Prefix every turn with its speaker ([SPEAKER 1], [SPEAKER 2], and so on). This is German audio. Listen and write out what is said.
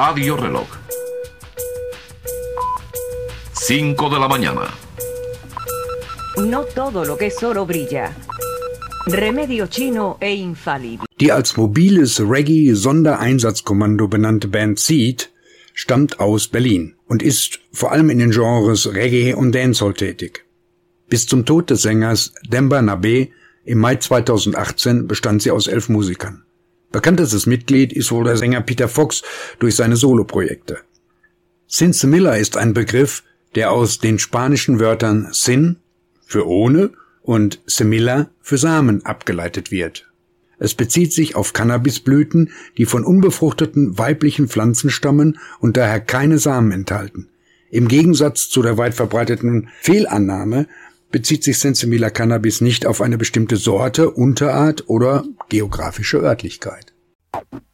[SPEAKER 1] Radio Reloj. 5 de la mañana.
[SPEAKER 2] No todo lo que es oro brilla. Remedio chino e infalible.
[SPEAKER 3] Die als mobiles Reggae-Sondereinsatzkommando benannte Band Seed stammt aus Berlin und ist vor allem in den Genres Reggae und Dancehall tätig. Bis zum Tod des Sängers Demba Nabe im Mai 2018 bestand sie aus 11 Musikern. Bekanntestes Mitglied ist wohl der Sänger Peter Fox durch seine Soloprojekte. Sinsemilla ist ein Begriff, der aus den spanischen Wörtern sin für ohne und semilla für Samen abgeleitet wird. Es bezieht sich auf Cannabisblüten, die von unbefruchteten weiblichen Pflanzen stammen und daher keine Samen enthalten. Im Gegensatz zu der weit verbreiteten Fehlannahme bezieht sich Sinsemilla Cannabis nicht auf eine bestimmte Sorte, Unterart oder geografische Örtlichkeit.